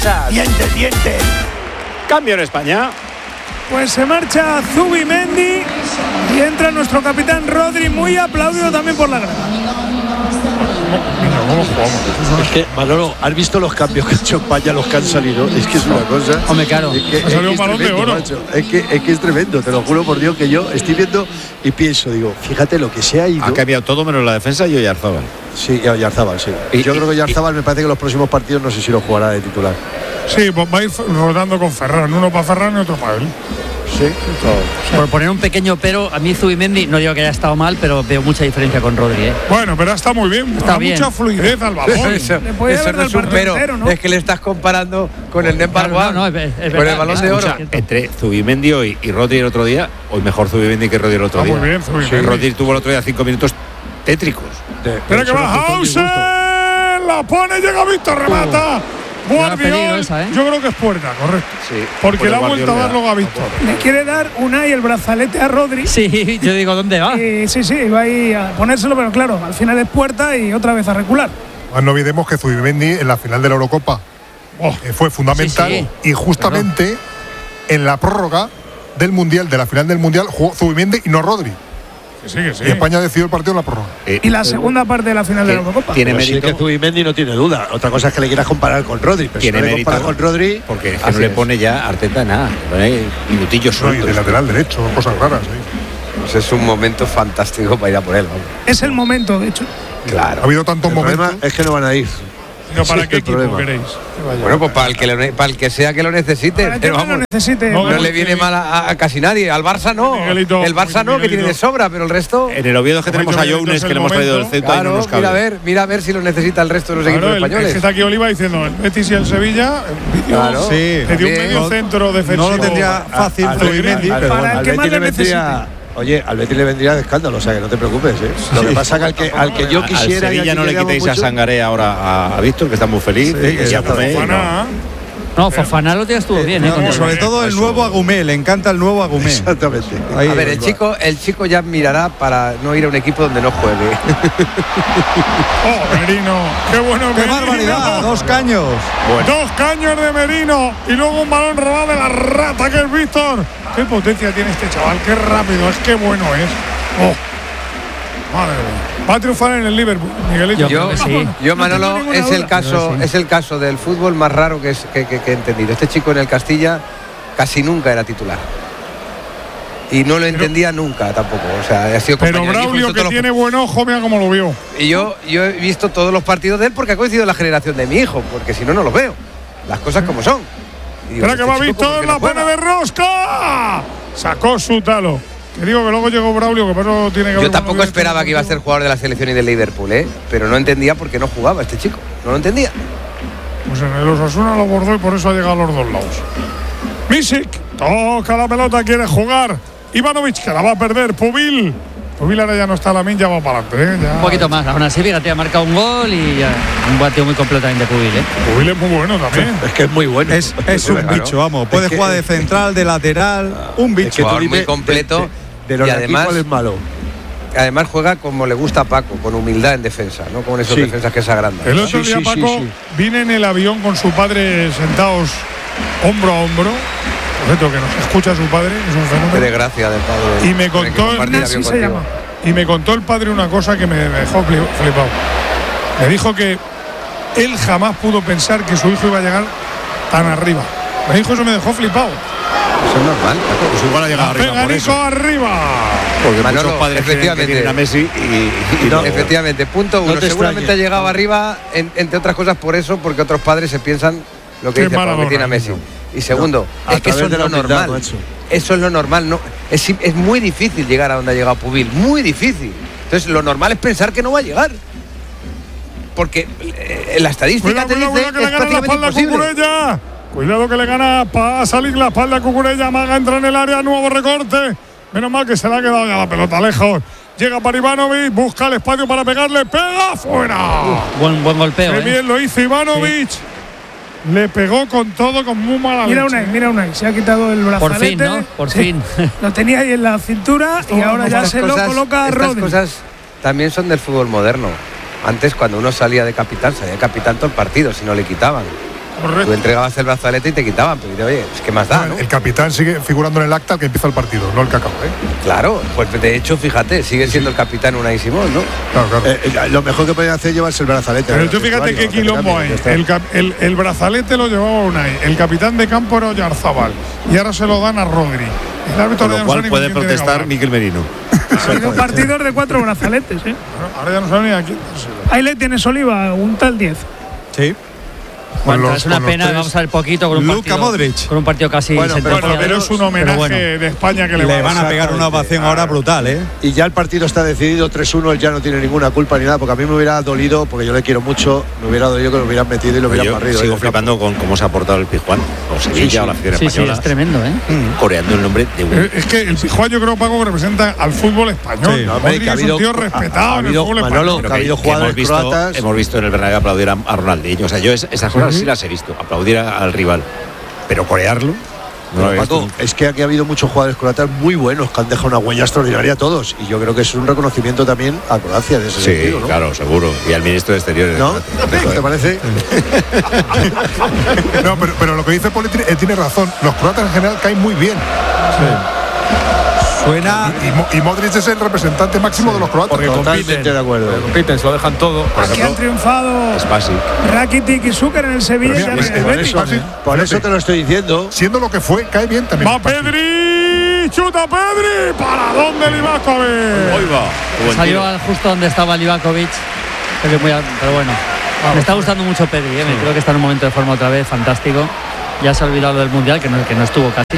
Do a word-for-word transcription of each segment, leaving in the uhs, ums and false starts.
Diente, diente. Cambio en España. Pues se marcha Zubimendi y entra nuestro capitán Rodri, muy aplaudido también por la grada. ¿Cómo jugamos? Es que, Manolo, ¿has visto los cambios que ha hecho España, los que han salido? Es que es una cosa. Hombre, claro. Es que, ha salido un balón de oro. Es que, es que es tremendo, te lo juro por Dios, que yo estoy viendo y pienso, digo, fíjate lo que se ha ido. Ha cambiado todo menos la defensa y Oyarzábal. Sí, Oyarzábal, sí. Y, yo y, creo que Oyarzábal me parece que los próximos partidos no sé si lo jugará de titular. Sí, pues va a ir rodando con Ferran, uno para Ferran y otro para él. Sí, sí. Por poner un pequeño pero, a mí Zubimendi, no digo que haya estado mal, pero veo mucha diferencia con Rodri, ¿eh? Bueno, pero está muy bien, está da bien. Mucha fluidez al balón. Eso, Le puede eso haber no es un pero, entero, ¿no? Es que le estás comparando con el Number One, no, no, es, es con el balón de oro. Entre Zubimendi hoy y Rodri el otro día, hoy mejor Zubimendi que Rodri el otro ah, día. Muy bien, Zubimendi. Sí, Rodri tuvo el otro día cinco minutos tétricos. Espera que va Hausen, la pone, llega Víctor, remata. Uh. Guardiola, esa, ¿eh? Yo creo que es puerta, correcto. Sí, porque le ha vuelto a dar luego a Víctor. Le quiere dar Unai el brazalete a Rodri. Sí, yo digo, ¿dónde va? Y, sí, sí, va ahí a ponérselo, pero claro, al final es puerta y otra vez a recular. Pues no olvidemos que Zubimendi en la final de la Eurocopa oh, eh, fue fundamental sí, sí. y justamente Perdón. en la prórroga del Mundial, de la final del Mundial, jugó Zubimendi y no Rodri. Que sí, que sí. Y España decidió el partido en la prórroga. Eh, y la segunda parte de la final de la Eurocopa. Tiene mérito. Sí que Zubimendi no tiene duda. Otra cosa es que le quieras comparar con Rodri. Pero tiene si no mérito le comparas con Rodri, porque es que no le pone ya Arteta nada. Pone minutillos sueltos. No, y de lateral derecho, cosas raras. ¿eh? Pues es un momento fantástico para ir a por él. ¿no? Es el momento, de hecho. Claro. Ha habido tantos el momentos. Es que no van a ir. No, ¿para sí, qué equipo problema. queréis? Bueno, pues para el, que lo, para el que sea que lo necesite. Pero vamos, lo necesite, no, no le viene mal a, a casi nadie. Al Barça no. Miguelito, el Barça no, Miguelito. Que tiene de sobra, pero el resto. En el Oviedo que tenemos a Younes, que le hemos traído del centro. Claro, y no nos cabe. Mira a ver, mira a ver si lo necesita el resto de los claro, equipos el, españoles. Es que está aquí Oliva diciendo el Betis y el Sevilla. Claro, sí. Que dio un medio centro defensivo. No lo tendría fácil Zubimendi, pero para el que más le necesite. Oye, al Betis le vendría de escándalo, o sea que no te preocupes, ¿eh? Sí. Lo que pasa es que al que, al que yo quisiera. Al Sevilla no le quitéis a Sangaré ahora a, a Víctor, que está muy feliz. Sí, y ya Fofana. No, no Fofana lo tienes estuvo eh, bien, ¿eh? No, sobre todo el nuevo Agumé, le encanta el nuevo Agumé. Exactamente. Ahí, a ver, el chico, el chico ya mirará para no ir a un equipo donde no juegue. Oh, Merino, qué bueno qué Merino. barbaridad, dos caños. Bueno. Dos caños de Merino y luego un balón robado de la rata que es Víctor. Qué potencia tiene este chaval, qué rápido, es que bueno es. Oh. Madre mía. Va a triunfar en el Liverpool, Miguelito. Yo, sí. yo Manolo, no es el caso, es el caso del fútbol más raro que, es, que, que, que he entendido. Este chico en el Castilla casi nunca era titular. Y no lo entendía pero, nunca tampoco. O sea, ha sido pero Braulio, que tiene los... buen ojo, mira cómo lo vio. Y yo, yo he visto todos los partidos de él porque ha coincidido la generación de mi hijo, porque si no, no los veo. Las cosas como son. Digo, Espera este que va Víctor, la pone de rosca. Sacó su talo. Que digo que luego llegó Braulio, que por eso tiene que Yo tampoco esperaba que iba a ser jugador de la selección y del Liverpool, ¿eh? Pero no entendía por qué no jugaba este chico. No lo entendía. Pues en el Osasuna lo bordó y por eso ha llegado a los dos lados. Misic toca la pelota, quiere jugar. Ivanovic, que la va a perder. Pubil. Pubil ahora ya no está la min, ya va para adelante. ¿eh? Ya. Un poquito más. Aún así, fíjate, ha marcado un gol y ya. Un batido muy completamente Pubil, ¿eh? Pubil es muy bueno también. Es que es muy bueno. Es, es un claro. bicho, vamos. Puede es jugar que, de central, de lateral. Un bicho. Es que jugador muy completo. De, de, de los y además, es malo. Además juega como le gusta a Paco, con humildad en defensa, no con esos sí. defensas que se agrandan. El otro sí, día sí, Paco sí, sí. viene en el avión con su padre sentados hombro a hombro. Por cierto, que nos escucha su padre, es un fenómeno. Qué desgracia del padre. Y me contó, Nancy se llama. Y me contó el padre una cosa que me dejó flipado. Me dijo que él jamás pudo pensar que su hijo iba a llegar tan arriba. Me dijo eso, me dejó flipado. Eso es normal. Pues igual ha llegado arriba por eso. arriba. Porque Manolo, muchos padres efectivamente, tienen a Messi y, y no, no. Efectivamente, punto uno. No Seguramente extrañe. ha llegado arriba, en, entre otras cosas por eso, porque otros padres se piensan lo que Qué dice Pablo, que tiene a Messi. Y segundo, no, es que eso es lo normal. Macho. Eso es lo normal. No, es, es muy difícil llegar a donde ha llegado Pubil. Muy difícil. Entonces, lo normal es pensar que no va a llegar. Porque eh, la estadística cuidado, te cuidado, dice cuidado, que es le gana la espalda a Cucurella. Cuidado que le gana para salir la espalda a Cucurella. Maga entra en el área, nuevo recorte. Menos mal que se le ha quedado ya la pelota lejos. Llega para Ivanovic, busca el espacio para pegarle, pega fuera. Uf, buen, buen golpeo. Qué ¿eh? bien lo hizo Ivanovic. Sí. Le pegó con todo, con muy mala Mira leche. Unai, mira Unai, se ha quitado el brazalete. Por fin, ¿no? Por sí. fin. Lo tenía ahí en la cintura y ahora ya se cosas, lo coloca a Estas Rodri. cosas también son del fútbol moderno. Antes, cuando uno salía de capitán, salía de capitán todo el partido, si no le quitaban. Correcto. Tú entregabas el brazalete y te quitaban, pero dices, oye, es que más da, No, ¿no? El capitán sigue figurando en el acta al que empieza el partido, no el que acaba, ¿eh? Claro, pues de hecho, fíjate, sigue siendo el capitán Unai Simón, ¿no? Claro, claro. Eh, eh, lo mejor que podían hacer es llevarse el brazalete. Pero al tú fíjate vestuario, qué que te quilombo cambien, hay. ya está. El, cap- el, el brazalete lo llevaba Unai, el capitán de campo era Oyarzabal y ahora se lo dan a Rodri. El árbitro Con ya lo no cual sabe ni puede con quién tiene que protestar hablar. Miquel Merino. Ha habido partidos de cuatro brazaletes, ¿eh? Ahora- Ahora ya no sabe ni a quién. Ahí le tienes, Oliva, un tal diez. Sí. Bueno, los- es una con los pena, tres. vamos a ver poquito con un Luka partido. Modric. Con un partido casi Bueno, pero- Bueno, sentenciado. pero es un homenaje Pero bueno. de España que le, Le va van a pegar una ovación ahora brutal, ¿eh? Y ya el partido está decidido tres uno, él ya no tiene ninguna culpa ni nada, porque a mí me hubiera dolido, porque yo le quiero mucho, me hubiera dolido que lo hubieran metido y lo hubieran Yo barrido. sigo ¿eh? flipando con cómo se ha portado el Pizjuán, o Sevilla, Sí, sí. o la afición Sí, sí, española, es tremendo, ¿eh? coreando el nombre de Eh, un. Es que el Pijuán yo creo, Paco, que representa al fútbol español. Sí. No, hombre, Modric que ha es habido- un tío ha- respetado ha en el habido- fútbol Manolo, español. que ha habido hemos jugadores visto, croatas. hemos visto en el Bernabéu aplaudir a, a Ronaldinho, o sea, yo es- esas cosas sí las he visto, aplaudir a- al rival, pero corearlo no lo Pero, he visto Paco, nunca. es que aquí ha habido muchos jugadores croatas muy buenos que han dejado una huella extraordinaria a todos. Y yo creo que es un reconocimiento también a Croacia en ese Sí, sentido, ¿no? claro, seguro. Y al ministro de Exteriores. ¿No? Dejo de- ¿Te parece? No, pero, pero lo que dice Poli tiene, eh, tiene razón. Los croatas en general caen muy bien. Suena. Y, Mo- y Modric es el representante máximo de los croatas. Porque Totalmente compiten, de acuerdo. porque compiten, se lo dejan todo. Aquí han triunfado Es básico. Rakitic y Zucker en el Sevilla y Pero en mira, el es- Por Betis. eso, Fácil. por eso Fíjate. te lo estoy diciendo. Siendo lo que fue, cae bien también. Va Pedri, chuta Pedri, ¿para dónde Livakovic? Hoy va. Buen Salió tiro. al- justo donde estaba Livakovic, pero, muy al- pero bueno. Me está gustando mucho Pedri, ¿eh? Creo que está en un momento de forma otra vez fantástico. Ya se ha olvidado del Mundial, que no, que no estuvo casi.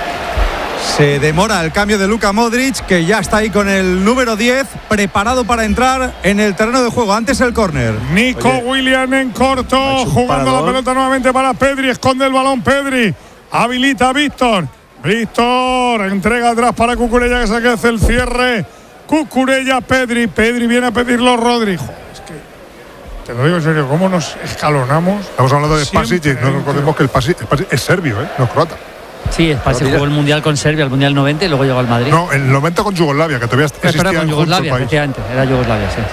Se demora el cambio de Luka Modric, que ya está ahí con el número diez, preparado para entrar en el terreno de juego. Antes el córner. Nico Oye, William en corto, ha hecho un jugando la parador. pelota nuevamente para Pedri, esconde el balón Pedri, habilita a Víctor, Víctor, entrega atrás para Cucurella que se hace el cierre, Cucurella, Pedri, Pedri viene a pedirlo Rodri. Joder, es que, te lo digo en serio, ¿cómo nos escalonamos? Estamos hablando de Spasic y Siempre, no recordemos que el Spasic, el Spasic es serbio, ¿eh? No es croata. Sí, es se jugó el Mundial con Serbia, el Mundial noventa y luego llegó al Madrid. No, en el noventa con Yugoslavia, que todavía Eh, existía perdón, con junto el Yugoslavia, país. efectivamente, era Yugoslavia, sí.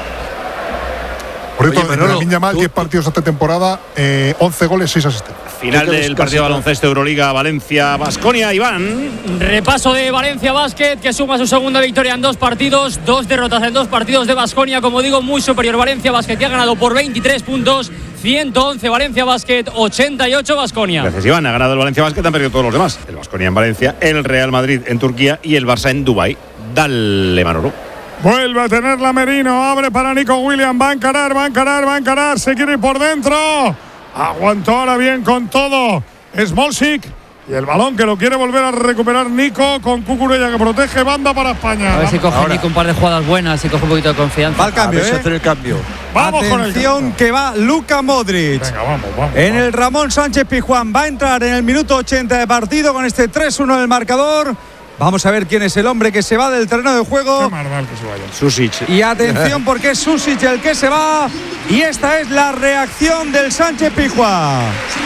Por cierto, Oye, Manolo, Lamine Yamal, tú- diez partidos esta temporada, eh, once goles, seis asistencias. Final Hay que del buscar partido de siempre- baloncesto Euroliga Valencia Baskonia. Iván. Repaso de Valencia Basket, que suma su segunda victoria en dos partidos, dos derrotas en dos partidos de Baskonia, como digo, muy superior Valencia Basket, que ha ganado por veintitrés puntos, ciento once Valencia Basket, ochenta y ocho Baskonia. Gracias, Iván. Ha ganado el Valencia Basket, han perdido todos los demás. El Baskonia en Valencia, el Real Madrid en Turquía y el Barça en Dubái. Dale, Manolo. Vuelve a tenerla Merino, abre para Nico William, va a encarar, va a encarar, va a encarar, se quiere ir por dentro. Aguantó ahora bien con todo. Smolcic y el balón que lo quiere volver a recuperar Nico con Cucurella que protege, banda para España. A ver si coge Ahora. Nico un par de jugadas buenas y coge un poquito de confianza. Va el A cambio, ver si ¿eh? hacer el cambio. Vamos con el Atención, que va Luka Modric. Venga, vamos, vamos. En vamos. el Ramón Sánchez Pizjuán va a entrar en el minuto ochenta de partido con este tres uno del marcador. Vamos a ver quién es el hombre que se va del terreno de Qué juego. mal, mal que se vaya. Susic. Y atención porque es Susic el que se va. Y esta es la reacción del Sánchez Pizjuán.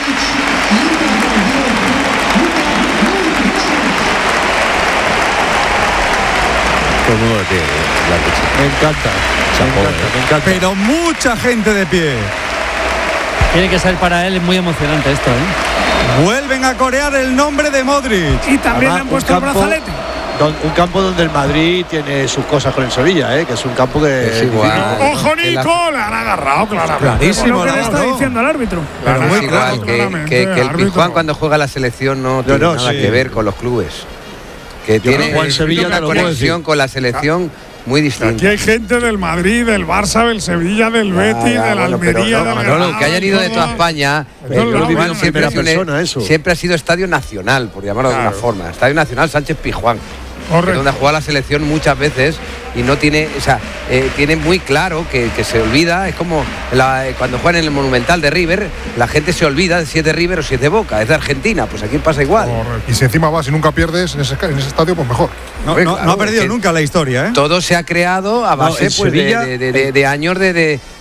Todo el mundo de pie. eh, la leche. Me encanta. Me Chapó, encanta, eh. me encanta. Pero mucha gente de pie. Tiene que ser para él muy emocionante esto, ¿eh? Vuelven a corear el nombre de Modric. Y también le Además, han un puesto el campo- brazalete. Don- un campo donde el Madrid tiene sus cosas con el Sevilla, ¿eh? Que es un campo que Es igual. ¡Ojo, que la- Nico! Le han agarrado claramente. Clarísimo, Lo que le ¿no? está diciendo el árbitro. Pero Claro, muy Es claro. igual que, claramente, que- que el árbitro. Pizjuán cuando juega la selección no tiene no, nada sí. que ver con los clubes. Que tiene creo que Juan Sevilla una te lo puedo conexión decir. con la selección muy distinta. Aquí hay gente del Madrid, del Barça, del Sevilla, del Ya, Betis, ya, del bueno, pero Almería, no, del Manolo, Granada, que hayan ido de toda todo. España, Eso el lo Club vivido Bilbao en siempre, ha sido primera un- persona, eso. siempre ha sido estadio nacional, por llamarlo de Claro. alguna forma. Estadio nacional Sánchez Pizjuán. Correcto. Donde ha jugado la selección muchas veces y no tiene, o sea, eh, tiene muy claro que, que se olvida, es como la- eh, cuando juegan en el Monumental de River, la gente se olvida de si es de River o si es de Boca, es de Argentina, pues aquí pasa igual. Y si encima vas y nunca pierdes en ese, en ese estadio, pues mejor. No, Hombre, no- claro, no ha perdido que nunca la historia, ¿eh? Todo se ha creado a base en pues, de- Sevilla, de, de- de- de años de, de-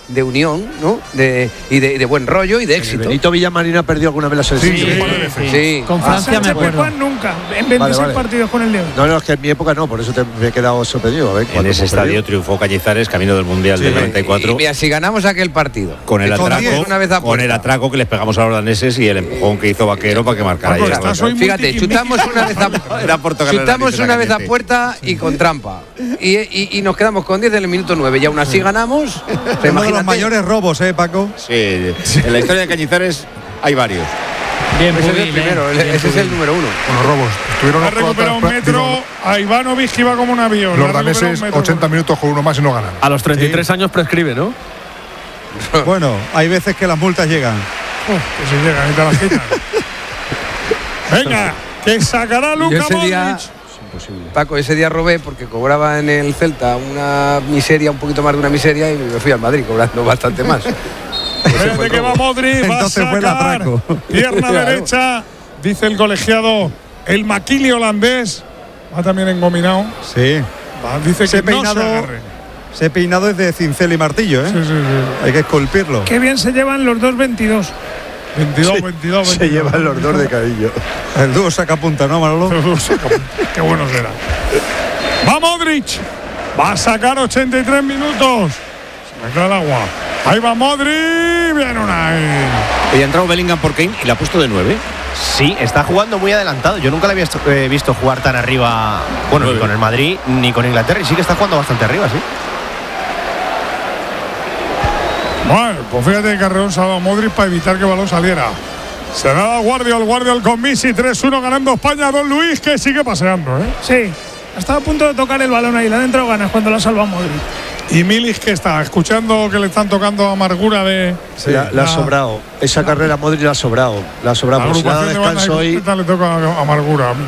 de unión, ¿no? De, y de, de buen rollo y de éxito. Benito Villamarín ha perdido alguna vez la selección. Sí, Sí, sí, sí. Sí. Con Francia me Sánchez acuerdo. Pizjuán nunca. En veintiséis Vale, vale. partidos con el León. No, no, es que en mi época no, por eso te, me he quedado sorprendido. A ver, En ¿cuándo ese hemos estadio perdido? triunfó Cañizares, camino del Mundial del noventa y cuatro. Y mira, si ganamos aquel partido. Con el Con atraco, diez una vez a con puerta. el atraco que les pegamos a los daneses y el empujón que hizo Vaquero para que marcara. Paco, ahí. estás hoy muy Fíjate, tiquismiqui. chutamos una vez a, Era por tocarle la chutamos nariz a una vez a Cañete. puerta y con trampa. Y, y- y nos quedamos con diez en el minuto nueve. Y aún así ganamos. Uno de los Imagínate. mayores robos, ¿eh, Paco? Sí, en la historia de Cañizares hay varios. Bien, Ese es el Pubil, primero, eh. el- Bien, ese es el Pubil. número uno. Bueno, robos. Estuvieron Ha los recuperado un croatas, metro digo, a Ivanovic, que iba como un avión. los Le ha recuperado daneses un metro. ochenta minutos con uno más y no ganan. A los treinta y tres años prescribe, ¿no? Bueno, hay veces que las multas llegan. Uf, que se llegan y te las quitan. Venga, que sacará Yo Luka ese día, Modric. Paco, ese día robé porque cobraba en el Celta una miseria, un poquito más de una miseria, y me fui al Madrid cobrando bastante más. Ese fue Espérate el que robo. va Modric, va a Entonces fue el sacar. atraco. Pierna Claro. derecha, dice el colegiado, el maquili holandés. Va también engominado. Sí. Va, dice Ese que no se peinado, agarre. ese peinado es de cincel y martillo, ¿eh? Sí, sí, sí. Hay que esculpirlo. Qué bien se llevan los dos veintidós. veintidós, veintidós, Se veintidós. llevan los dos de cariño. El dúo saca punta, ¿no, Manolo? Qué bueno será. Va Modric. Va a sacar ochenta y tres minutos. Se me cae el agua. Ahí va Modric. Viene Unai. Y ha entrado Bellingham por Kane y la ha puesto de nueve. Sí, está jugando muy adelantado. Yo nunca le había visto, eh, visto jugar tan arriba, bueno, ni con el Madrid ni con Inglaterra. Y sí que está jugando bastante arriba, sí. Bueno, pues fíjate que Carreón se ha dado a Modric para evitar que el balón saliera. Se da a Guardiola, Guardiola con Messi, tres uno ganando España. Don Luis, que sigue paseando, ¿eh? Sí. Estaba a punto de tocar el balón ahí. Le han entrado ganas cuando la salva Modric. Y Milik, que está escuchando que le están tocando amargura de. Sí, la, la ha la- sobrado. Esa carrera Modric la ha sobrado. La ha sobrado. La Pues si le ha dado agrupación de descanso bandas hoy. y le toca amargura.